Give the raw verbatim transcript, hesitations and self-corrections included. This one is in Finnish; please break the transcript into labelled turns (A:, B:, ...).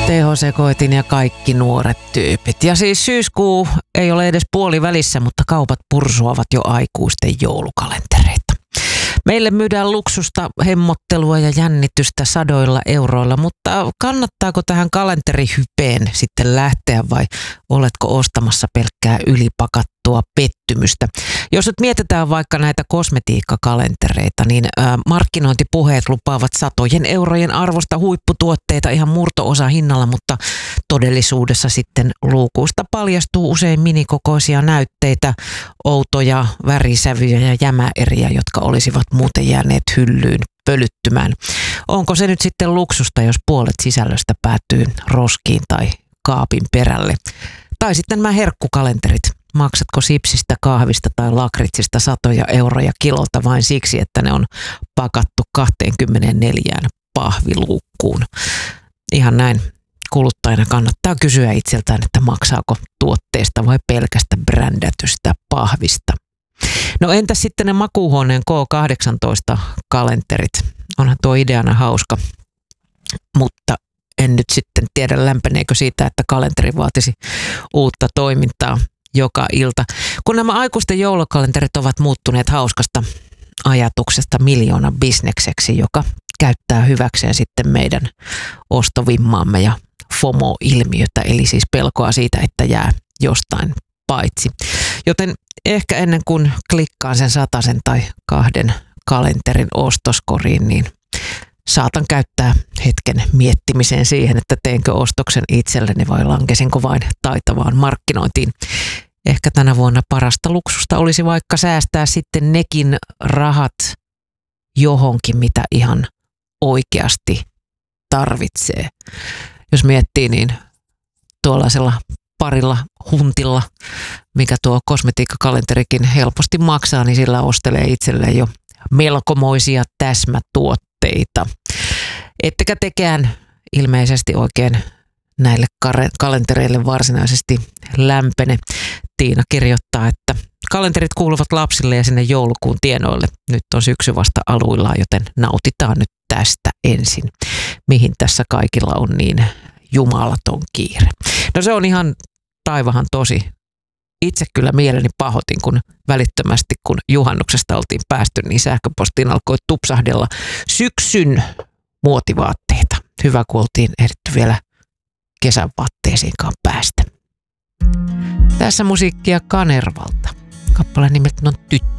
A: Teho Sekoitin ja kaikki nuoret tyypit. Ja siis syyskuu ei ole edes puoli välissä, mutta kaupat pursuavat jo aikuisten joulukalentereita. Meille myydään luksusta, hemmottelua ja jännitystä sadoilla euroilla, mutta kannattaako tähän kalenterihypeen sitten lähteä vai oletko ostamassa pelkkää ylipakattua pettymystä? Jos nyt mietitään vaikka näitä kosmetiikkakalentereita, niin ää, markkinointipuheet lupaavat satojen eurojen arvosta huipputuotteita ihan murto-osa hinnalla, mutta todellisuudessa sitten luukuista paljastuu usein minikokoisia näytteitä, outoja värisävyjä ja jämäeriä, jotka olisivat muuten jääneet hyllyyn pölyttymään. Onko se nyt sitten luksusta, jos puolet sisällöstä päätyy roskiin tai kaapin perälle? Tai sitten nämä herkkukalenterit. Maksatko sipsistä, kahvista tai lakritsista satoja euroja kilolta vain siksi, että ne on pakattu kaksikymmentäneljä pahviluukkuun? Ihan näin kuluttajana kannattaa kysyä itseltään, että maksaako tuotteesta vai pelkästä brändätystä pahvista. No entäs sitten ne makuuhuoneen K kahdeksantoista kalenterit? Onhan tuo ideana hauska, mutta en nyt sitten tiedä lämpeneekö siitä, että kalenteri vaatisi uutta toimintaa joka ilta. Kun nämä aikuisten joulukalenterit ovat muuttuneet hauskasta ajatuksesta miljoona bisnekseksi, joka käyttää hyväkseen sitten meidän ostovimmaamme ja FOMO-ilmiötä, eli siis pelkoa siitä, että jää jostain paitsi. Joten ehkä ennen kuin klikkaan sen satasen tai kahden kalenterin ostoskoriin, niin saatan käyttää hetken miettimiseen siihen, että teenkö ostoksen itselleni vai lankesinko vain taitavaan markkinointiin. Ehkä tänä vuonna parasta luksusta olisi vaikka säästää sitten nekin rahat johonkin, mitä ihan oikeasti tarvitsee. Jos miettii, niin tuollaisella parilla huntilla, mikä tuo kosmetiikkakalenterikin helposti maksaa, niin sillä ostelee itselleen jo melkomoisia täsmätuotteita. Ettekä tekään ilmeisesti oikein näille kalentereille varsinaisesti lämpene. Tiina kirjoittaa, että kalenterit kuuluvat lapsille ja sinne joulukuun tienoille. Nyt on syksy vasta aluillaan, joten nautitaan nyt tästä ensin. Mihin tässä kaikilla on niin jumalaton kiire. No se on ihan taivahan tosi. Itse kyllä mieleni pahoitin, kun välittömästi kun juhannuksesta oltiin päästy, niin sähköpostiin alkoi tupsahdella syksyn muotivaatteita. Hyvä, kun oltiin ehditty vielä kesävaatteisiinkaan päästä. Tässä musiikkia Kanervalta. Kappaleen nimeltä on Tyttö.